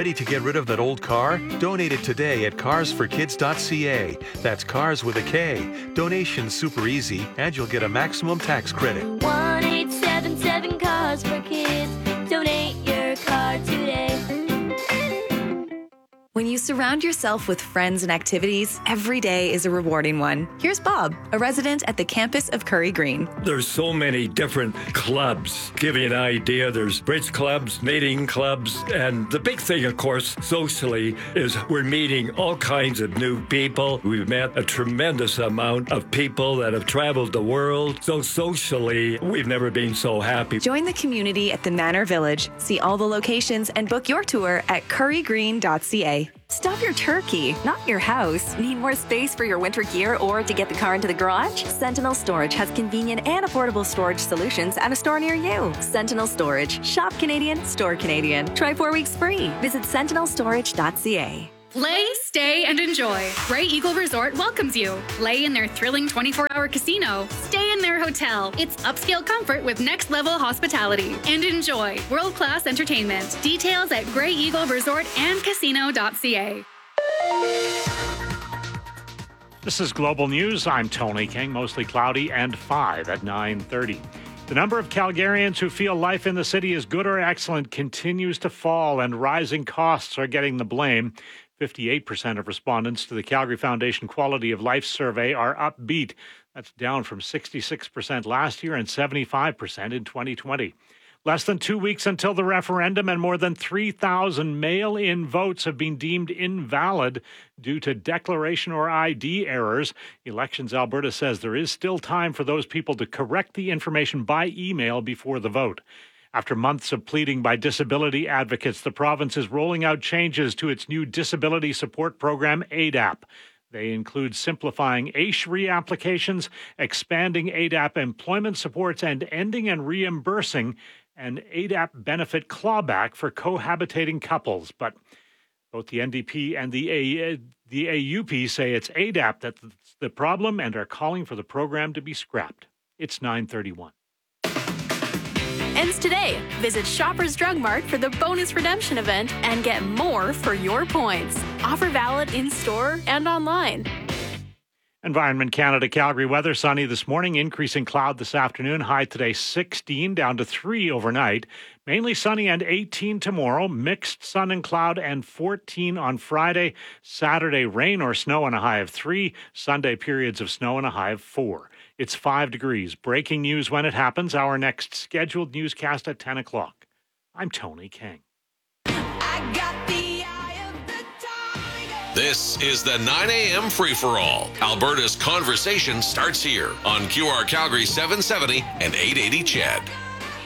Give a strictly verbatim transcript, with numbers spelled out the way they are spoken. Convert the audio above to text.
Ready to get rid of that old car? Donate it today at cars for kids dot c a. That's cars with a K. Donation's super easy, and you'll get a maximum tax credit. one eight seven seven Cars for Kids. Donate your car today. When you surround yourself with friends and activities, every day is a rewarding one. Here's Bob, a resident at the campus of Curry Green. There's so many different clubs. Give you an idea, there's bridge clubs, knitting clubs, and the big thing, of course, socially, is we're meeting all kinds of new people. We've met a tremendous amount of people that have traveled the world. So socially, we've never been so happy. Join the community at the Manor Village. See all the locations and book your tour at curry green dot c a. Stop your turkey, not your house. Need more space for your winter gear or to get the car into the garage? Sentinel Storage has convenient and affordable storage solutions at a store near you. Sentinel Storage. Shop Canadian, store Canadian. Try four weeks free. Visit sentinel storage dot c a. Play, stay, and enjoy. Grey Eagle Resort welcomes you. Play in their thrilling twenty-four hour casino. Stay in their hotel. It's upscale comfort with next-level hospitality. And enjoy world-class entertainment. Details at grey eagle resort and casino dot c a. This is Global News. I'm Tony King. Mostly cloudy and five at nine thirty. The number of Calgarians who feel life in the city is good or excellent continues to fall, and rising costs are getting the blame. fifty-eight percent of respondents to the Calgary Foundation Quality of Life Survey are upbeat. That's down from sixty-six percent last year and seventy-five percent in twenty twenty. Less than two weeks until the referendum, and more than three thousand mail-in votes have been deemed invalid due to declaration or I D errors. Elections Alberta says there is still time for those people to correct the information by email before the vote. After months of pleading by disability advocates, the province is rolling out changes to its new disability support program, A D A P. They include simplifying A I S H reapplications, expanding A D A P employment supports, and ending and reimbursing an A D A P benefit clawback for cohabitating couples. But both the N D P and the, A- the A U P say it's A D A P that's the problem and are calling for the program to be scrapped. It's nine thirty-one. Ends today. Visit Shoppers Drug Mart for the bonus redemption event and get more for your points. Offer valid in-store and online. Environment Canada Calgary weather. Sunny this morning, increasing cloud this afternoon. High today sixteen, down to three overnight. Mainly sunny and eighteen tomorrow. Mixed sun and cloud and fourteen on Friday. Saturday, rain or snow and a high of three. Sunday, periods of snow and a high of four. It's five degrees. Breaking news when it happens. Our next scheduled newscast at ten o'clock. I'm Tony King. This is the nine a.m. free-for-all. Alberta's conversation starts here on Q R Calgary seven seventy and eight eighty C H E D.